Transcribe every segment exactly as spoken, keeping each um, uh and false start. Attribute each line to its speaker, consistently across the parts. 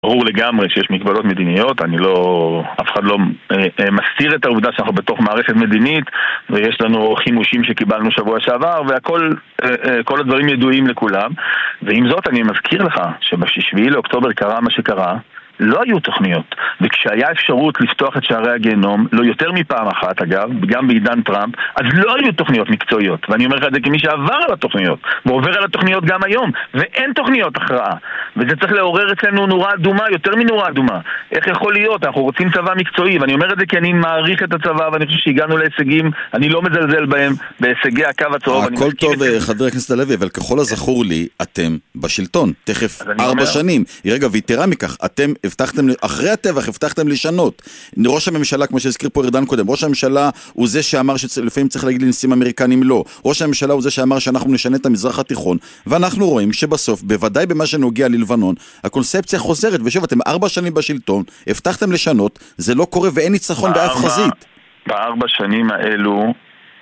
Speaker 1: ברור לגמרי שיש מגבלות מדיניות, אני לא, אף אחד לא אה, אה, מסתיר את העובדה שאנחנו בתוך מערכת מדינית, ויש לנו חימושים שקיבלנו שבוע שעבר, והכל, אה, אה, כל הדברים ידועים לכולם. ועם זאת אני מזכיר לך שבשביעי לאוקטובר קרה מה שקרה, לא היו תוכניות, וכשהיה אפשרות לפתוח את שערי הגיהנום, לא יותר מפעם אחת אגב, גם בעידן טראמפ, אז לא היו תוכניות מקצועיות, ואני אומר לך את זה כמי שעבר על התוכניות, ועובר על התוכניות גם היום, ואין תוכניות הכרעה, וזה צריך לעורר אצלנו נורה אדומה, יותר מנורה אדומה. איך יכול להיות? אנחנו רוצים צבא מקצועי, ואני אומר את זה כי אני מעריך את הצבא, ואני חושב שהגענו להישגים, אני לא מזלזל בהם, בהישגי הקו הצהוב.
Speaker 2: הכל טוב, חבר הכנסת הלוי, אבל ככל הזכור לי, אתם בשלטון, תכף ארבע שנים. רגע, ויתרה מכך, אתם הבטחתם, אחרי הטבח הבטחתם לשנות. ראש הממשלה, כמו שהזכיר פה ארדן קודם, ראש הממשלה הוא זה שאמר שלפעמים צריך להגיד לנשיאים אמריקנים לא. ראש הממשלה הוא זה שאמר שאנחנו נשנה את המזרח התיכון, ואנחנו רואים שבסוף, בוודאי במה שנוגע ללבנון, הקונספציה חוזרת, ושוב, אתם ארבע שנים בשלטון, הבטחתם לשנות, זה לא קורה ואין ניצחון באף חזית.
Speaker 1: בארבע שנים האלו,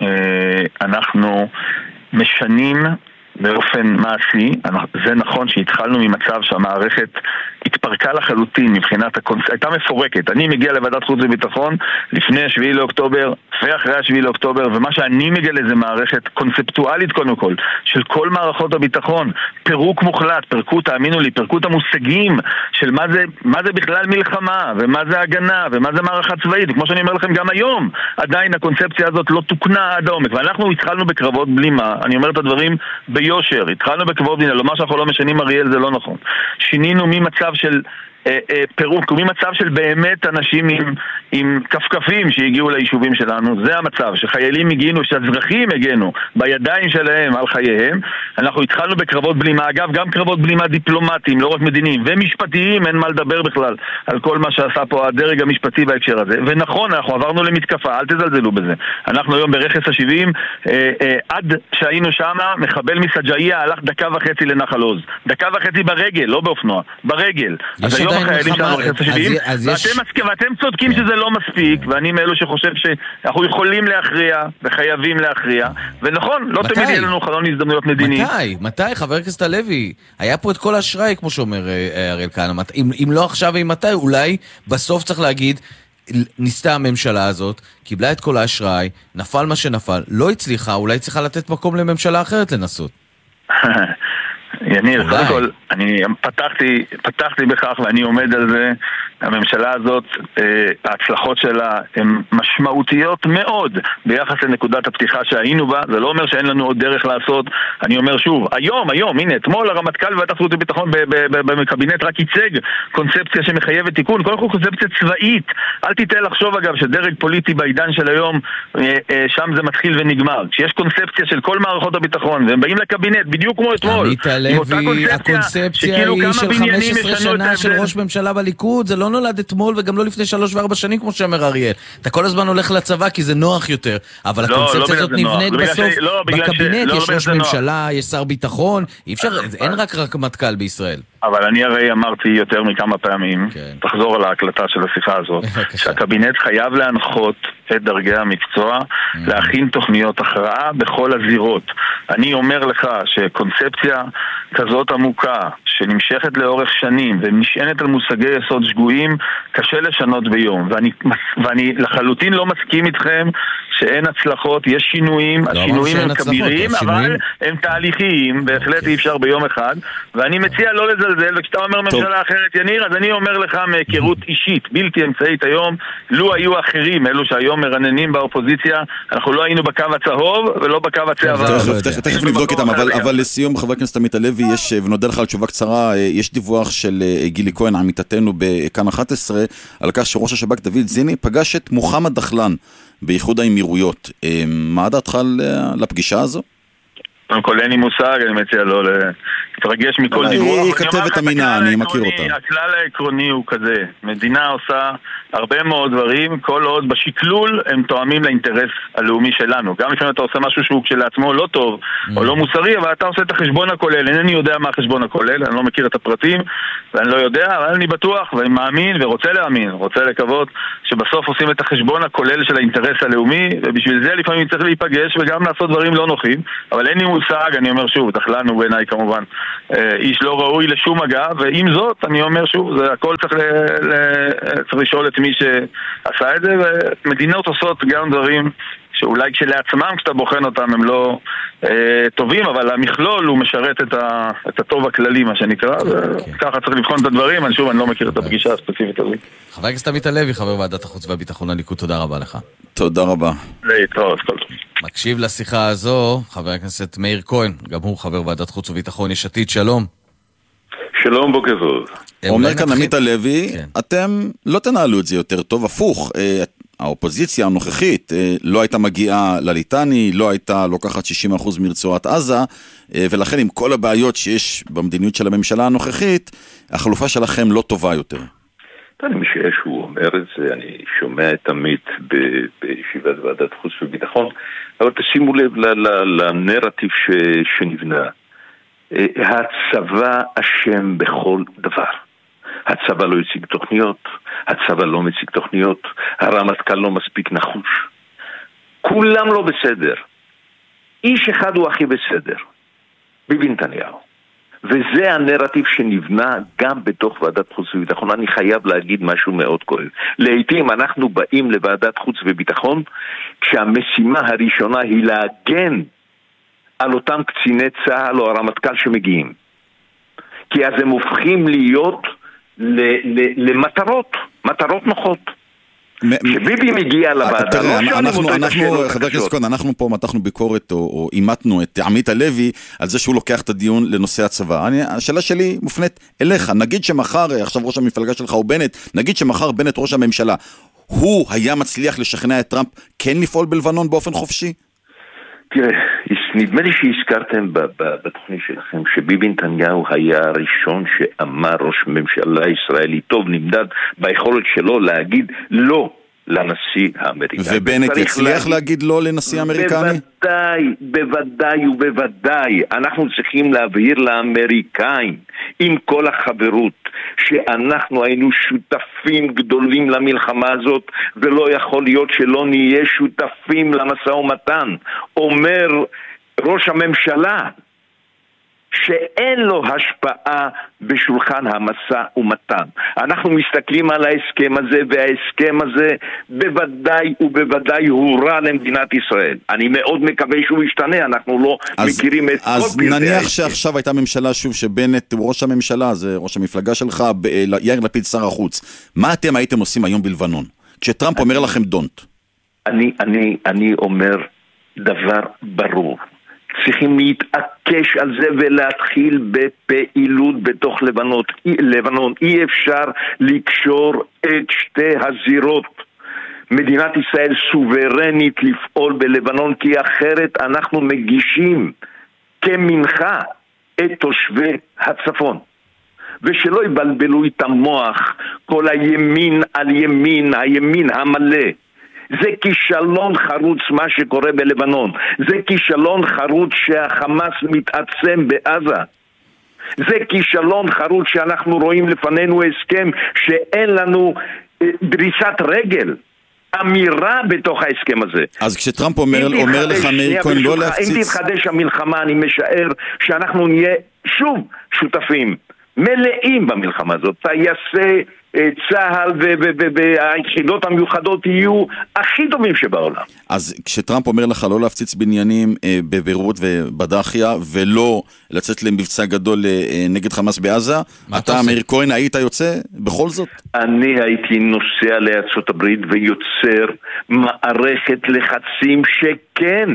Speaker 1: אנחנו משנים באופן מעשי. זה נכון שהתחלנו ממצב שהמערכת התפרקה לחלוטין מבחינת הקונספציה, הייתה מפורקת. אני מגיע לוועדת חוץ וביטחון לפני השביעי לאוקטובר ואחרי השביעי לאוקטובר, ומה שאני מגלה זה מערכת קונספטואלית קודם כל, של כל מערכות הביטחון, פירוק מוחלט, פרקו, תאמינו לי, פרקו את המושגים של מה זה, מה זה בכלל מלחמה, ומה זה הגנה, ומה זה מערכה צבאית, וכמו שאני אומר לכם גם היום, עדיין הקונספציה הזאת לא תוקנה עד העומק, ואנחנו התחלנו בקרבות בלימה, אני אומר את הדברים ביושר, התחלנו בקרבות בלימה, לומר שאנחנו לא משנים אריאל זה לא נכון. שינינו ממצב של אה, אה, פירוק, ממצב של באמת אנשים עם, עם כפכפים שהגיעו ליישובים שלנו, זה המצב, שחיילים הגיעו, שהאזרחים הגנו בידיים שלהם על חייהם. אנחנו התחלנו בקרבות בלימה, אגב גם קרבות בלימה דיפלומטיים, לא רק מדיניים ומשפטיים, אין מה לדבר בכלל על כל מה שעשה פה הדרג המשפטי בהקשר הזה. ונכון, אנחנו עברנו למתקפה, אל תזלזלו בזה. אנחנו היום ברכס ה-שבעים, אה, אה, עד שהיינו שמה, מחבל מסג'איה הלך דקה וחצי לנחל עוז, דקה וחצי ברגל, לא באופנוע, ברגל. אז היום החיילים שלנו ברכס ה-שבעים, ואתם צודקים שזה לא מספיק, ואני מאלו שחושב שאנחנו יכולים להכריע וחייבים להכריע, ונכון, לא תמיד יהיה לנו חלון הזדמנויות מדיני.
Speaker 3: מתי? מתי, חבר הכנסת הלוי? היה פה את כל האשראי, כמו שאומר אריאל כהנא. אם, אם לא עכשיו ואם מתי, אולי בסוף צריך להגיד, ניסתה הממשלה הזאת, קיבלה את כל האשראי, נפל מה שנפל, לא הצליחה, אולי צריכה לתת מקום לממשלה אחרת לנסות.
Speaker 1: יניר, קודם כל, אני פתחתי, פתחתי בכך ואני עומד על זה. הממשלה הזאת, ההצלחות שלה הן משמעותיות מאוד ביחס לנקודת הפתיחה שהיינו בה. זה לא אומר שאין לנו עוד דרך לעשות. אני אומר שוב, היום, היום, הנה, אתמול הרמטכ"ל וועדת חוץ וביטחון בקבינט רק ייצג קונספציה שמחייבת תיקון, קודם כל קונספציה צבאית. אל תיתן לחשוב אגב שדרג פוליטי בעידן של היום, שם זה מתחיל ונגמר. כשיש קונספציה של כל מערכות הביטחון והם באים לקבינט בדיוק כמו אתמול,
Speaker 3: הלוי, הקונספציה היא של חמש עשרה שנה של ראש ממשלה בליכוד, זה לא נולד אתמול וגם לא לפני שלוש וארבע שנים כמו שאומר אריאל. אתה כל הזמן הולך לצבא כי זה נוח יותר, אבל הקונספציה הזאת נבנית בסוף בקבינט, יש ראש ממשלה, יש שר ביטחון, אי אפשר, אין רק רמטכ"ל בישראל.
Speaker 1: אבל אני הרי אמרתי יותר מכמה פעמים, תחזור על ההקלטה של השיחה הזאת, שהקבינט חייב להנחות את דרגי המקצוע, להכין תוכניות הכרעה בכל הזירות. אני אומר לך שקונספציה כזאת עמוקה, שנמשכת לאורך שנים, ונשענת על מושגי יסוד שגויים, קשה לשנות ביום. ואני, ואני לחלוטין לא מסכים איתכם שאין הצלחות, יש שינויים, השינויים הם כבירים, אבל הם תהליכיים, בהחלט אי אפשר ביום אחד, ואני מציע לא לזלזל, וכשאתה אומר ממשלה אחרת, יניר, אז אני אומר לך מהיכרות אישית, בלתי אמצעית היום, לו היו אחרים, אלו שהיום מרננים באופוזיציה, אנחנו לא היינו בקו הצהוב ולא בקו הצהוב.
Speaker 2: תכף נבדוק איתם, אבל לסיום, חבר הכנסת עמית הלוי, ונודה לך על תשובה קצרה, יש דיווח של גילי כהן, עמיתתנו בכאן אחת עשרה, על כך שראש השב"כ דוד זיני פגש את מוחמד דחלן באיחוד האמירויות. מה דעתך לפגישה הזו?
Speaker 1: קודם כל אין לי מושג, אני מציע לא להתרגש מכל דיווח.
Speaker 2: היא כתבת אמינה, אני מכיר אותה.
Speaker 1: הכלל העקרוני הוא כזה, מדינה עושה הרבה מאוד דברים, כל עוד בשקלול הם תואמים לאינטרס הלאומי שלנו. גם לפעמים אתה עושה משהו שהוא כשלעצמו לא טוב או לא מוסרי, אבל אתה עושה את החשבון הכולל. אינני יודע מה החשבון הכולל, אני לא מכיר את הפרטים ואני לא יודע, אבל אני בטוח ואני מאמין ורוצה להאמין, רוצה לקוות שבסוף עושים את החשבון הכולל של האינטרס הלאומי, ובשביל זה לפעמים צריך להיפגש וגם לעשות דברים לא נוחים, אבל אין לי מושג, אני אומר שוב, תחלנו בעיניי כמובן, איש לא ראוי לשום מגע, ועם זאת, אני אומר שוב, זה הכל צריך, ל, ל, צריך לשאול את מי שעשה את זה, ומדינות עושות גם דברים שאולי כשלעצמם, כשאתה בוחן אותם, הם לא אה, טובים, אבל המכלול הוא משרת את, ה, את הטוב הכללי, מה שנקרא, וככה צריך לבחון את הדברים, אני שוב, אני לא מכיר את הפגישה הספציפית הזאת.
Speaker 3: חבר הכנסת עמית הלוי, חבר ועדת החוץ והביטחון הליכוד, תודה רבה לך.
Speaker 2: תודה רבה.
Speaker 1: להתראות, כל טוב.
Speaker 3: מקשיב לשיחה הזו, חבר הכנסת מאיר כהן, גם הוא חבר ועדת חוץ וביטחון, יש עתיד, שלום.
Speaker 4: שלום, בוקר טוב.
Speaker 2: אומר כאן עמית הלוי, אתם לא תנהלו את זה יותר טוב, הפוך, האופוזיציה הנוכחית לא הייתה מגיעה לליטני, לא הייתה לוקחת שישים אחוז מרצועת עזה, ולכן עם כל הבעיות שיש במדיניות של הממשלה הנוכחית, החלופה שלכם לא טובה יותר.
Speaker 4: אני משער שהוא אומר את זה, אני שומע את עמית בישיבת ועדת חוץ וביטחון, אבל תשימו לב לנרטיב שנבנה. הצבא אשם בכל דבר. הצבא לא יציג תוכניות, הצבא לא מציג תוכניות, הרמטכ"ל לא מספיק נחוש. כולם לא בסדר. איש אחד הוא הכי בסדר. ביבי נתניהו. וזה הנרטיב שנבנה גם בתוך ועדת חוץ וביטחון. אני חייב להגיד משהו מאוד כואב. לעתים אנחנו באים לוועדת חוץ וביטחון כשהמשימה הראשונה היא להגן על אותם קציני צה"ל או הרמטכ"ל שמגיעים. כי אז הם הופכים להיות למטרות, מטרות נוחות. שביבי מגיע לוועדה,
Speaker 2: חבר הכנסת כהן, אנחנו פה מתחנו ביקורת או אימתנו את עמית הלוי על זה שהוא לוקח את הדיון לנושא הצבא. השאלה שלי מופנית אליך, נגיד שמחר, עכשיו ראש המפלגה שלך הוא בנט, נגיד שמחר בנט ראש הממשלה, הוא היה מצליח לשכנע את טראמפ כן לפעול בלבנון באופן חופשי?
Speaker 4: תראה, נדמה לי שהזכרתם בתוכנית שלכם שביבי נתניהו היה הראשון שאמר ראש ממשלה ישראלי טוב, נמדד ביכולת שלו להגיד לא לנשיא האמריקני.
Speaker 2: ובנט הצליח להגיד לא לנשיא האמריקני?
Speaker 4: בוודאי, בוודאי ובוודאי. אנחנו צריכים להבהיר לאמריקאים עם כל החברות שאנחנו היינו שותפים גדולים למלחמה הזאת, ולא יכול להיות שלא נהיה שותפים למשא ומתן. אומר ראש הממשלה שאין לו השפעה בשולחן המשא ומתן. אנחנו מסתכלים על ההסכם הזה, וההסכם הזה בוודאי ובוודאי הוא רע למדינת ישראל. אני מאוד מקווה שהוא ישתנה, אנחנו לא אז, מכירים את
Speaker 2: אז כל פרטי. אז נניח שעכשיו הייתה ממשלה שוב שבנט ראש הממשלה, זה ראש המפלגה שלך, יאיר לפיד שר החוץ. מה אתם הייתם עושים היום בלבנון? כשטראמפ אני, אומר לכם דונט. אני, אני,
Speaker 4: אני אומר דבר ברור. צריכים להתעקש על זה ולהתחיל בפעילות בתוך לבנון. לבנון. אי אפשר לקשור את שתי הזירות. מדינת ישראל סוברנית לפעול בלבנון, כי אחרת אנחנו מגישים כמנחה את תושבי הצפון. ושלא יבלבלו את המוח כל הימין על ימין, הימין המלא. זה כישלון חרוץ מה שקורה בלבנון. זה כישלון חרוץ שהחמאס מתעצם בעזה. זה כישלון חרוץ שאנחנו רואים לפנינו הסכם שאין לנו דריסת רגל. אמירה בתוך ההסכם הזה.
Speaker 2: אז כשטראמפ אומר, אומר לך מאיר כהן לא להפציץ...
Speaker 4: אם תתחדש המלחמה, אני משער שאנחנו נהיה שוב שותפים מלאים במלחמה הזאת. טייסי צהל והיחידות המיוחדות יהיו הכי טובים שבעולם.
Speaker 2: אז כשטראמפ אומר לך לא להפציץ בניינים בביירות ובדחיה ולא לצאת למבצע גדול נגד חמאס בעזה, אתה מאיר כהן היית יוצא בכל זאת?
Speaker 4: אני הייתי נוסע לארצות הברית ויוצר מערכת לחצים שכן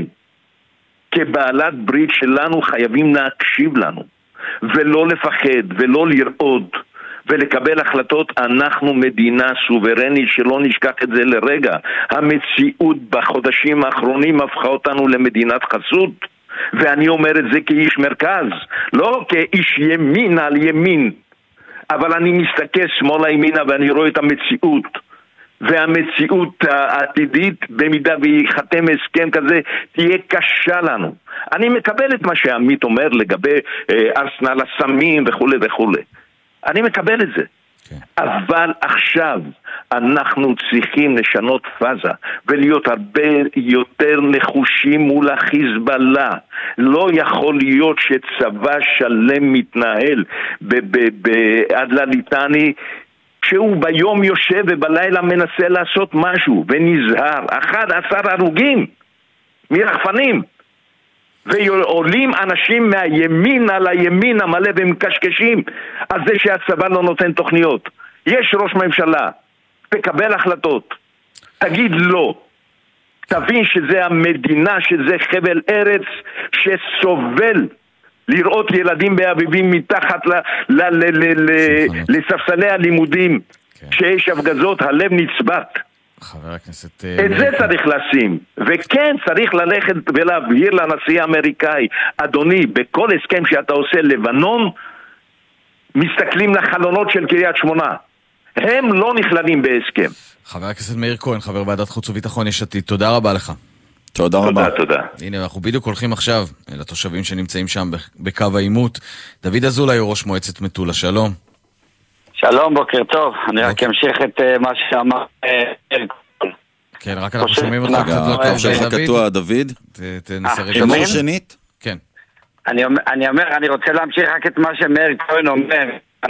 Speaker 4: כבעלת ברית שלנו חייבים להקשיב לנו ולא לפחד ולא לרעוד ולקבל החלטות. אנחנו מדינה סוברנית שלא נשכח את זה לרגע. המציאות בחודשים האחרונים הפכה אותנו למדינת חסות, ואני אומר את זה כאיש מרכז, לא כאיש ימין על ימין, אבל אני מסתכל שמאלה ימינה ואני רואה את המציאות, והמציאות העתידית במידה ויחתם הסכם כזה תהיה קשה לנו. אני מקבל את מה שעמית אומר לגבי ארסנל הסמים וכו' וכו'. אני מקבל את זה. Okay. אבל עכשיו אנחנו צריכים לשנות פאזה ולהיות הרבה יותר נחושים מול החיזבאללה. לא יכול להיות שצבא שלם מתנהל באדלה ליטני שהוא ביום יושב ובלילה מנסה לעשות משהו ונזהר. אחד עשר הרוגים מרחפנים, ועולים אנשים מהימין על הימין המלא ומקשקשים על זה שהצבא לא נותן תוכניות. יש ראש ממשלה, תקבל החלטות, תגיד לא, תבין שזה המדינה, שזה חבל ארץ שסובל לראות ילדים באביבים מתחת לספסלי הלימודים, שיש הפגזות, הלב נצבט.
Speaker 3: חבר הכנסת...
Speaker 4: את זה צריך לשים, וכן צריך ללכת ולהבהיר לנשיא האמריקאי, אדוני, בכל הסכם שאתה עושה לבנון, מסתכלים לחלונות של קריית שמונה, הם לא נכללים בהסכם.
Speaker 3: חבר הכנסת מאיר כהן, חבר ועדת חוץ וביטחון יש עתיד, תודה רבה לך.
Speaker 2: תודה רבה.
Speaker 4: תודה.
Speaker 3: הנה, אנחנו בדיוק הולכים עכשיו לתושבים שנמצאים שם בקו העימות. דוד אזולאי, ראש מועצת מטולה, שלום.
Speaker 5: שלום, בוקר טוב. אני רק אמשיך את מה שאמר...
Speaker 3: כן, רק אנחנו שומעים אותך קצת לא טוב,
Speaker 2: עכשיו קטוע, דוד.
Speaker 3: תנסה רגע.
Speaker 2: שומעים שנית?
Speaker 3: כן.
Speaker 5: אני אומר, אני רוצה להמשיך רק את מה שמאיר כהן אומר.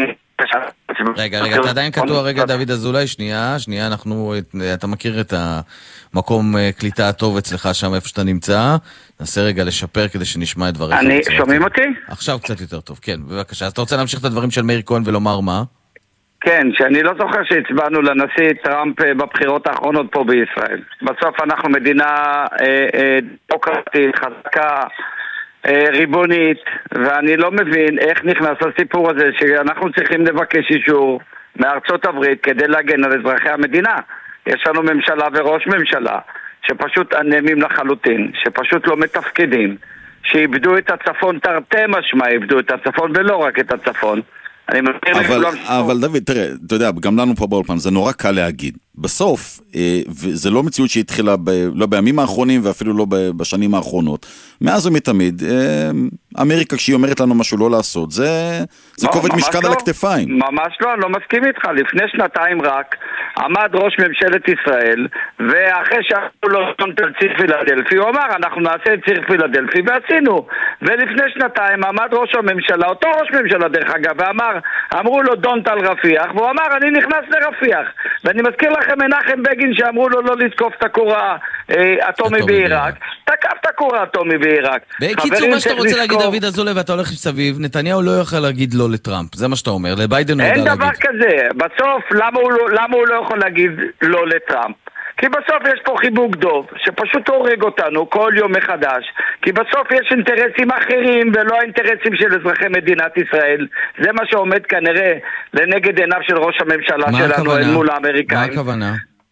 Speaker 3: רגע, רגע, אתה עדיין קטוע, רגע, דוד אזולאי, שנייה, שנייה, אנחנו, אתה מכיר את המקום קליטה הטוב אצלך שם, איפה שאתה נמצא, ננסה רגע לשפר כדי שנשמע את דבריך.
Speaker 5: אני, שומעים אותי?
Speaker 3: עכשיו קצת יותר טוב, כן, בבקשה. אז אתה רוצה להמשיך את הדברים של מאיר כהן ולומר מה?
Speaker 5: כן, שאני לא זוכר שהצבענו לנשיא טראמפ בבחירות האחרונות פה בישראל. בסוף אנחנו מדינה דמוקרטית, חזקה, ריבונית, ואני לא מבין איך נכנס לסיפור הזה שאנחנו צריכים לבקש אישור מארצות הברית כדי להגן על אזרחי המדינה. יש לנו ממשלה וראש ממשלה שפשוט אנמים לחלוטין, שפשוט לא מתפקדים, שאיבדו את הצפון תרתי משמע, איבדו את הצפון ולא רק את הצפון.
Speaker 2: אבל, אבל דוד, תראה, אתה יודע, גם לנו פה באולפן, זה נורא קל להגיד. בסוף, זה לא מציאות שהתחילה ב, לא בימים האחרונים ואפילו לא בשנים האחרונות. מאז ומתמיד, אמריקה כשהיא אומרת לנו משהו לא לעשות, זה, זה כובד משקל על הכתפיים.
Speaker 5: ממש לא, אני לא מסכים איתך. לפני שנתיים רק עמד ראש ממשלת ישראל, ואחרי שאנחנו לא נותנים על ציר פילדלפי, הוא אמר, אנחנו נעשה את ציר פילדלפי, ועשינו. ולפני שנתיים עמד ראש הממשלה, אותו ראש ממשלה דרך אגב, ואמר, אמרו לו דונט על רפיח, והוא אמר, אני נכנס לרפיח. ואני מזכיר לכם מנחם בגין שאמרו לו לא לתקוף את הכורה אטומי בעיראק, תקף את הכורה אטומי בעיראק.
Speaker 3: בקיצור, מה שאתה רוצה להגיד דוד אזולאי ואתה הולך מסביב, נתניהו לא יוכל להגיד לא לטראמפ, זה מה שאתה אומר, לביידן הוא יודע להגיד.
Speaker 5: אין דבר כזה, בסוף למה הוא לא, למה הוא לא יכול להגיד לא לטראמפ? כי בסוף יש פה חיבוק דוב שפשוט הורג אותנו כל יום מחדש, כי בסוף יש אינטרסים אחרים ולא האינטרסים של אזרחי מדינת ישראל. זה מה שעומד כנראה לנגד עיניו של ראש הממשלה שלנו אל מול האמריקאים.
Speaker 3: מה הכוונה?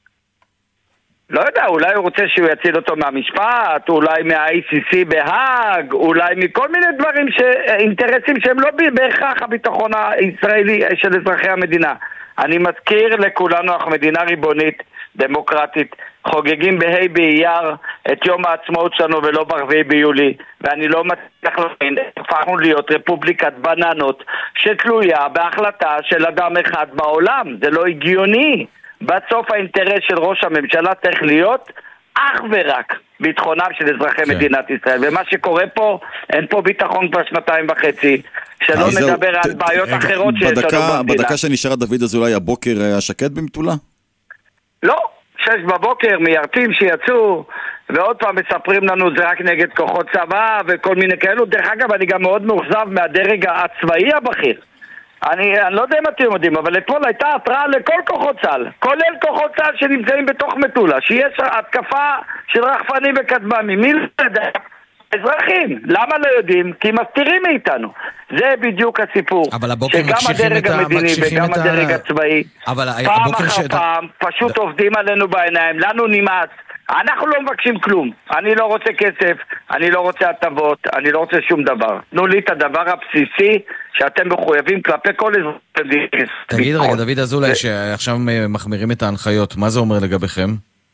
Speaker 5: לא יודע, אולי הוא רוצה שהוא יציל אותו מהמשפט, אולי מה-איי סי סי בהאג, אולי מכל מיני דברים, ש... אינטרסים שהם לא בהכרח הביטחון הישראלי של אזרחי המדינה. אני מזכיר לכולנו, אנחנו מדינה ריבונית, דמוקרטית, חוגגים בהי באייר את יום העצמאות שלנו ולא ברביעי ביולי, ואני לא מצליח להבין, הפכנו להיות רפובליקת בננות שתלויה בהחלטה של אדם אחד בעולם. זה לא הגיוני. בסוף האינטרס של ראש הממשלה צריך להיות אך ורק ביטחונם של אזרחי כן. מדינת ישראל, ומה שקורה פה, אין פה ביטחון כבר שנתיים וחצי, שלא נדבר על ת, בעיות ת, אחרות שיש לנו במדינה.
Speaker 2: בדקה שנשארה דוד אזולאי, הבוקר השקט במטולה?
Speaker 5: לא, שש בבוקר מיירטים שיצאו, ועוד פעם מספרים לנו זה רק נגד כוחות צבא וכל מיני כאלו. דרך אגב, אני גם מאוד מאוכזב מהדרג הצבאי הבכיר. אני, אני לא יודע אם אתם יודעים, אבל אתמול הייתה התראה לכל כוחות צה"ל, כולל כוחות צה"ל שנמצאים בתוך מטולה, שיש התקפה של רחפנים וכטב"מים. מי לא יודע? אזרחים. למה לא יודעים? כי מסתירים מאיתנו. זה בדיוק הסיפור.
Speaker 3: אבל הבוקר
Speaker 5: שגם הדרג המדיני וגם הדרג הצבאי, פעם אחר פעם, פשוט עובדים עלינו בעיניים. לנו נמאס. אנחנו לא מבקשים כלום. אני לא רוצה כסף, אני לא רוצה הטבות, אני לא רוצה שום דבר. תנו לי את הדבר הבסיסי שאתם מחויבים כלפי כל אזרחים.
Speaker 3: תגיד רגע, דוד אזולאי, שעכשיו מחמירים את ההנחיות, מה זה אומר לגביכם?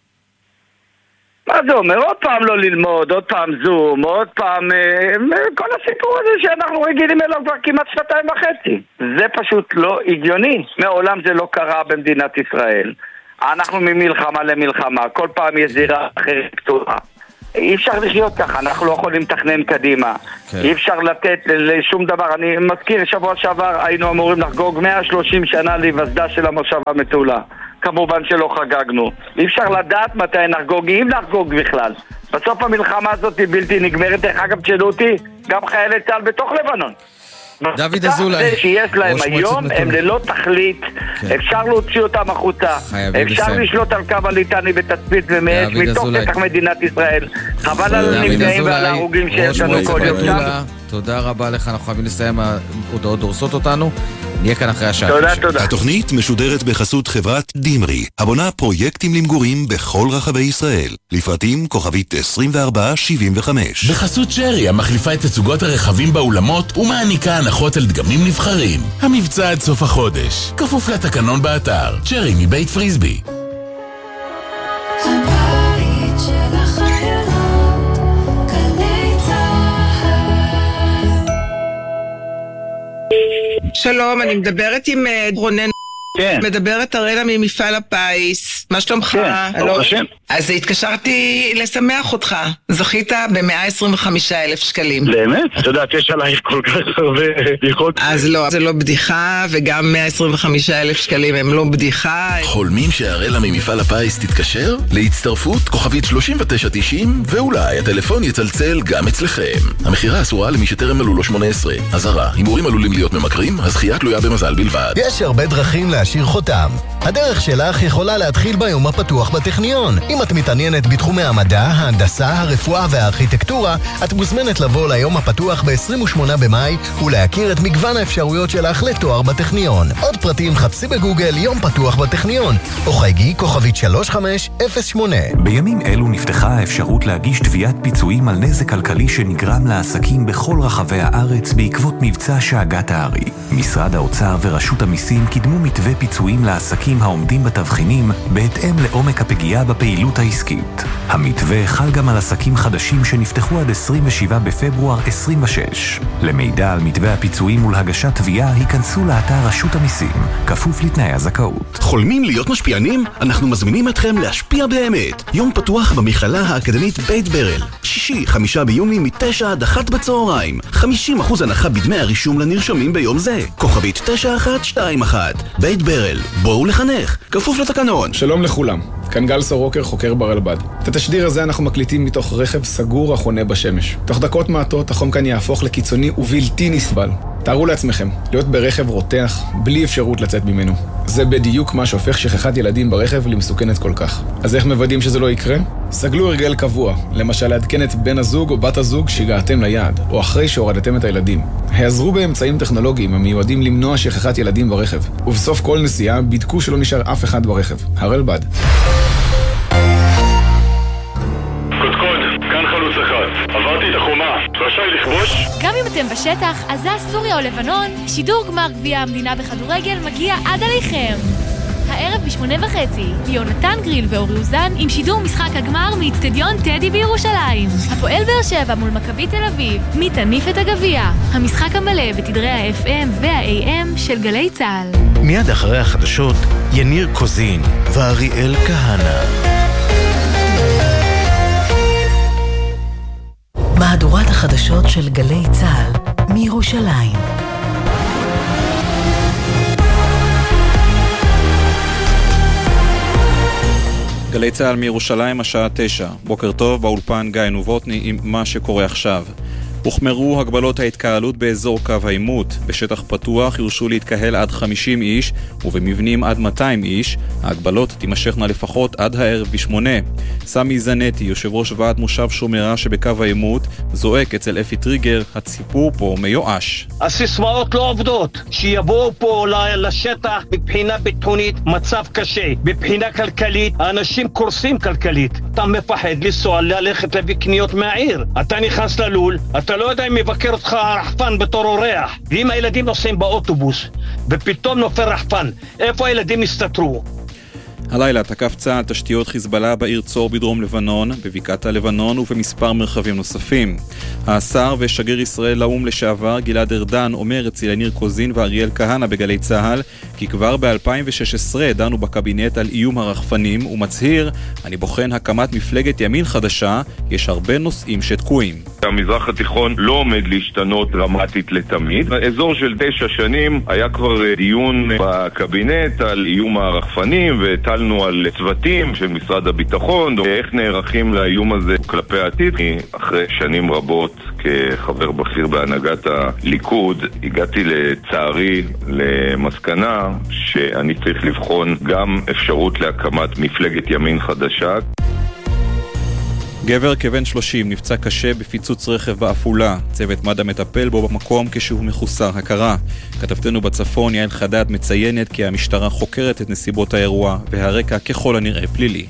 Speaker 5: מה זה אומר? עוד פעם לא ללמוד, עוד פעם זום, עוד פעם... כל הסיפור הזה שאנחנו רגילים אליו כבר כמעט שנתיים וחצי. זה פשוט לא הגיוני. מעולם זה לא קרה במדינת ישראל. אנחנו ממלחמה למלחמה, כל פעם יש זירה אחרת פתוחה. אי אפשר לחיות ככה, אנחנו לא יכולים לתכנן קדימה. כן. אי אפשר לתת לשום דבר. אני מזכיר, שבוע שעבר היינו אמורים לחגוג מאה ושלושים שנה להיווסדה של המושב המטולה. כמובן שלא חגגנו. אי אפשר לדעת מתי נחגוג, אם נחגוג בכלל. בסוף המלחמה הזאת היא בלתי נגמרת. דרך אגב, תשאלו אותי, גם חיילי צה"ל בתוך לבנון.
Speaker 3: דוד אזולאי,
Speaker 5: שיש להם היום, הם ללא תחליט, אפשר להוציא אותם החוצה, אפשר לשלוט על קו הליטני בתצפית ומאש מתוך שטח מדינת ישראל. חבל על הנפגעים ועל ההרוגים שיש לנו כל יום שם.
Speaker 3: תודה רבה לך, אנחנו חייבים לסיים, ההודעות דורסות אותנו, נהיה כאן אחרי השעה.
Speaker 5: תודה, תודה.
Speaker 6: התוכנית משודרת בחסות חברת דימרי, הבונה פרויקטים למגורים בכל רחבי ישראל. לפרטים כוכבית עשרים וארבע שבעים וחמש.
Speaker 7: בחסות שרי, המחליפה את תצוגות הרכבים באולמות ומעניקה הנחות על דגמים נבחרים. המבצע עד סוף החודש, כפוף לתקנון באתר. שרי מבית פריסבי.
Speaker 8: הבית של החיילות, גלי צהל.
Speaker 9: שלום, אני מדברת עם רונן.
Speaker 1: כן.
Speaker 9: מדברת אראלה ממפעל הפיס. מה שלומך?
Speaker 1: כן, ברוך השם.
Speaker 9: אז התקשרתי לשמח אותך. זכית ב-מאה עשרים וחמישה אלף שקלים.
Speaker 1: באמת? אתה יודעת, יש עלייך כל כך הרבה בדיחות.
Speaker 9: אז לא, זה לא בדיחה, וגם מאה עשרים וחמישה אלף שקלים הם לא בדיחה.
Speaker 7: חולמים שהאראלה ממפעל הפיס תתקשר? להצטרפות כוכבית שלושים ותשע תשעים, ואולי הטלפון יצלצל גם אצלכם. המחירה אסורה למי שטרם מלאו לו שמונה עשרה. אזהרה, הימורים עלולים להיות ממכרים, הזכייה תלויה במזל בלבד.
Speaker 10: יש הרבה דרכים להשאיר חותם. הדרך שלך יכולה להתחיל ביום הפתוח בטכניון. אם את מתעניינת בתחומי המדע, ההנדסה, הרפואה והארכיטקטורה, את מוזמנת לבוא ליום הפתוח ב-עשרים ושמונה במאי ולהכיר את מגוון האפשרויות שלך לתואר בטכניון. עוד פרטים חפשי בגוגל יום פתוח בטכניון, או חייגי כוכבית שלוש חמש אפס שמונה.
Speaker 11: בימים אלו נפתחה האפשרות להגיש תביעת פיצויים על נזק כלכלי שנגרם לעסקים בכל רחבי הארץ בעקבות מבצע שאגת הארי. משרד האוצר ורשות המיסים קידמו מתווה פיצויים לעסקים העומדים בתבחינים בהתאם לעומק הפגיעה בפעילות העסקית. המתווה חל גם על עסקים חדשים שנפתחו עד עשרים ושבעה בפברואר עשרים ושש. למידע על מתווה הפיצויים ולהגשת תביעה, היכנסו לאתר רשות המיסים, כפוף לתנאי הזכאות.
Speaker 6: חולמים להיות משפיענים? אנחנו מזמינים אתכם להשפיע באמת. יום פתוח במכללה האקדמית בית ברל. שישי, חמישה ביוני מתשע עד אחת בצהריים. חמישים אחוז הנחה בדמי הרישום לנרשמים ביום זה. כוכבית תשע אחת שתיים אחת. בית ברל, בואו לחנך, כפוף לתקנון.
Speaker 12: שלום לכולם, כאן גל סורוקר, חוקר ברלב"ד. את התשדיר הזה אנחנו מקליטים מתוך רכב סגור החונה בשמש. תוך דקות מעטות החום כאן יהפוך לקיצוני ובלתי נסבל. תארו לעצמכם, להיות ברכב רותח, בלי אפשרות לצאת ממנו. זה בדיוק מה שהופך שכחת ילדים ברכב למסוכנת כל כך. אז איך מוודאים שזה לא יקרה? סגלו הרגל קבוע, למשל לעדכן את בן הזוג או בת הזוג שהגעתם ליעד, או אחרי שהורדתם את הילדים. העזרו באמצעים טכנולוגיים המיועדים למנוע שכחת ילדים ברכב, ובסוף כל נסיעה בדקו שלא נשאר אף אחד ברכב. הרלב"ד.
Speaker 13: קודקוד, כאן חלוץ אחד. עברתי את החומה, רשאי לכבוש?
Speaker 14: גם אם אתם בשטח, עזה, סוריה או לבנון, שידור גמר גביע המדינה בכדורגל מגיע עד עליכם. הערב בשמונה וחצי, יונתן גריל ואורי אוזן עם שידור משחק הגמר מאצטדיון טדי בירושלים. הפועל באר שבע מול מכבי תל אביב, מי תניף את הגביע. המשחק המלא בתדרי ה-אף אם וה-איי אם של גלי צהל.
Speaker 10: מיד אחרי החדשות, יניר קוזין ואריאל כהנה.
Speaker 15: מהדורת החדשות של גלי צהל מירושלים.
Speaker 16: גלי צהל מירושלים, השעה תשע. בוקר טוב, באולפן גיא נובוטני עם מה שקורה עכשיו. הוחמרו הגבלות ההתקהלות באזור קו העימות. בשטח פתוח יורשו להתקהל עד חמישים איש, ובמבנים עד מאתיים איש. ההגבלות תימשכנה לפחות עד הערב בשמונה. סמי זנתי, יושב ראש ועד מושב שומרה שבקו העימות, זועק אצל אפי טריגר, הציבור פה מיואש.
Speaker 17: הסיסמאות לא עובדות. שיבואו פה לשטח מבחינה ביטחונית מצב קשה. מבחינה כלכלית, האנשים קורסים כלכלית. אתה מפחד לנסוע ללכת להביא קניות מהעיר. אתה נכנס ללול, אתה לא יודע אם מבקר אותך רחפן בתור אורח. ואם הילדים נוסעים באוטובוס ופתאום נופל רחפן, איפה הילדים הסתתרו?
Speaker 16: הלילה תקף צה"ל תשתיות חיזבאללה בעיר צור בדרום לבנון, בבקעת הלבנון ובמספר מרחבים נוספים. השר ושגריר ישראל לאום לשעבר גלעד ארדן אומר אצל יניר קוזין ואריאל כהנה בגלי צהל כי כבר ב-אלפיים ושש עשרה דנו בקבינט על איום הרחפנים ומצהיר, אני בוחן הקמת מפלגת ימין חדשה, יש הרבה נושאים שתקועים.
Speaker 18: המזרח התיכון לא עומד להשתנות דרמטית לתמיד. באזור של תשע שנים היה כבר דיון בקבינט על איום הרחפנים והטלנו על צוותים של משרד הביטחון איך נערכים לאיום הזה כלפי העתיד. אחרי שנים רבות כחבר בכיר בהנהגת הליכוד הגעתי לצערי למסקנה שאני צריך לבחון גם אפשרות להקמת מפלגת ימין חדשה.
Speaker 16: גבר כבן שלושים נפצע קשה בפיצוץ רכב בעפולה. צוות מד"א מטפל בו במקום כשהוא מחוסר הכרה. כתבתנו בצפון יעל חדד מציינת כי המשטרה חוקרת את נסיבות האירוע והרקע ככל הנראה פלילי.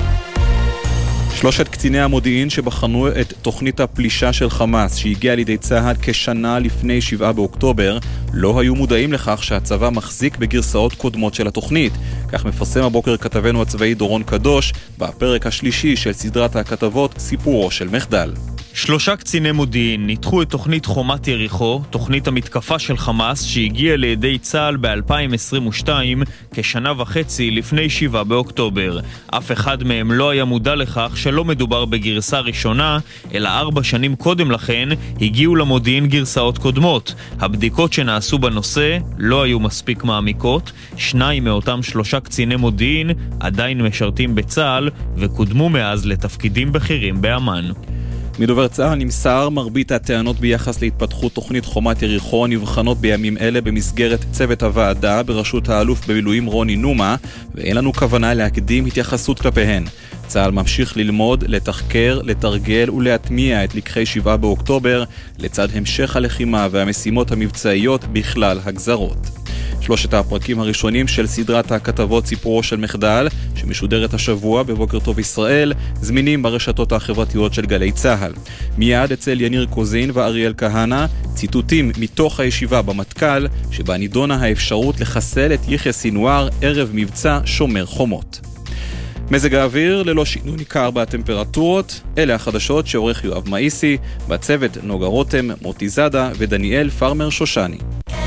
Speaker 16: שלושת קציני המודיעין שבחנו את תוכנית הפלישה של חמאס שהגיעה לידי צה"ל כשנה לפני שבעה באוקטובר לא היו מודעים לכך שהצבא מחזיק בגרסאות קודמות של התוכנית. כך מפרסם הבוקר כתבנו הצבאי דורון קדוש בפרק השלישי של סדרת הכתבות סיפורו של מחדל.
Speaker 19: שלושה קציני מודיעין ניתחו את תוכנית חומת יריחו, תוכנית המתקפה של חמאס שהגיעה לידי צה"ל ב-אלפיים עשרים ושתיים כשנה וחצי לפני שבעה באוקטובר. אף אחד מהם לא היה מודע לכך שלא מדובר בגרסה ראשונה, אלא ארבע שנים קודם לכן הגיעו למודיעין גרסאות קודמות. הבדיקות שנעשו בנושא לא היו מספיק מעמיקות, שניים מאותם שלושה קציני מודיעין עדיין משרתים בצה"ל וקודמו מאז לתפקידים בכירים באמן.
Speaker 16: מדובר צה"ל נמסר מרבית הטענות ביחס להתפתחות תוכנית חומת יריחו נבחנות בימים אלה במסגרת צוות הוועדה בראשות האלוף במילואים רוני נומה, ואין לנו כוונה להקדים התייחסות כלפיהן. צה"ל ממשיך ללמוד, לתחקר, לתרגל ולהטמיע את לקחי שבעה באוקטובר לצד המשך הלחימה והמשימות המבצעיות בכלל הגזרות. שלושת הפרקים הראשונים של סדרת הכתבות סיפורו של מחדל, שמשודרת השבוע בבוקר טוב ישראל, זמינים ברשתות החברתיות של גלי צהל. מיד אצל יניר קוזין ואריאל כהנה, ציטוטים מתוך הישיבה במטכ"ל, שבה נידונה האפשרות לחסל את יחיא סינואר ערב מבצע שומר חומות. מזג האוויר ללא שינוי ניכר בטמפרטורות, אלה החדשות שעורך יואב מאיסי, בצוות נוגה רותם, מוטי זאדה ודניאל פרמר שושני.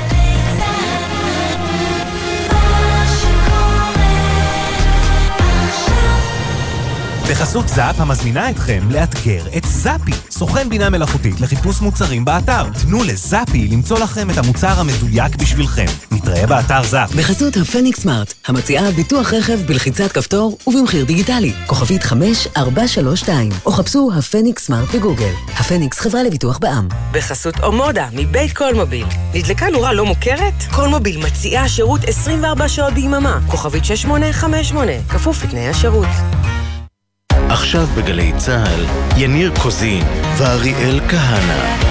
Speaker 20: בחסות זאפ המזמינה אתכם לאתגר את זאפי, סוכן בינה מלאכותית לחיפוש מוצרים באתר. תנו לזאפי למצוא לכם את המוצר המדויק בשבילכם. נתראה באתר זאפ.
Speaker 15: בחסות הפניקס סמארט, המציעה ביטוח רכב בלחיצת כפתור ובמחיר דיגיטלי. כוכבית חמש ארבע שלוש שתיים, או חפשו הפניקס סמארט בגוגל. הפניקס חברה לביטוח בע"מ.
Speaker 21: בחסות אומודה מבית קולמוביל. נדלקה נורה לא מוכרת? קולמוביל מציעה שירות עשרים וארבע שעות ביממה. כוכבית שש שמונה חמש שמונה, כפוף לתנאי השירות.
Speaker 6: עכשיו בגלי צהל, יניר קוזין ואריאל כהנה.